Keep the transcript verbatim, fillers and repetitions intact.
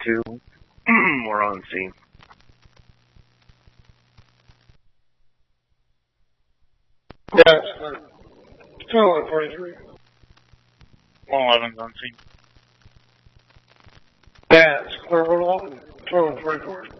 two. We're on scene. Yeah, it's clear. two eleven forty-three. one eleven's on scene. Yeah, it's clear. one eleven, two eleven forty-four.